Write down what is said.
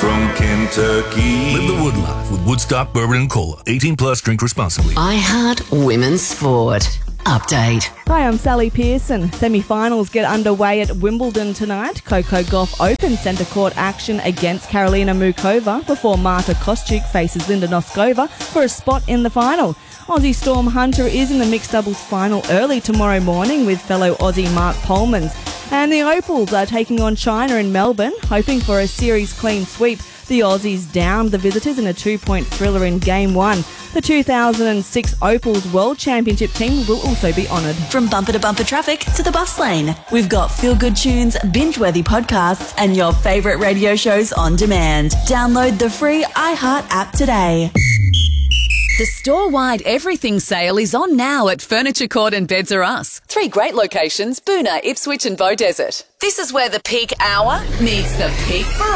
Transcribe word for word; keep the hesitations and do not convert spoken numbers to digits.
from Kentucky. Live the Wood life with Woodstock Bourbon and Cola. eighteen plus, drink responsibly. iHeart Women's Sport. Update. Hi, I'm Sally Pearson. Semi-finals get underway at Wimbledon tonight. Coco Gauff Open centre court action against Karolina Muchova before Marta Kostyuk faces Linda Noskova for a spot in the final. Aussie Storm Hunter is in the mixed doubles final early tomorrow morning with fellow Aussie Mark Polmans. And the Opals are taking on China in Melbourne, hoping for a series clean sweep. The Aussies downed the visitors in a two-point thriller in Game one. The two thousand six Opals World Championship team will also be honoured. From bumper to bumper traffic to the bus lane, we've got feel-good tunes, binge-worthy podcasts and your favourite radio shows on demand. Download the free iHeart app today. The store-wide everything sale is on now at Furniture Court and Beds R Us. Three great locations, Boonah, Ipswich and Beaudesert. This is where the peak hour meets the peak variety.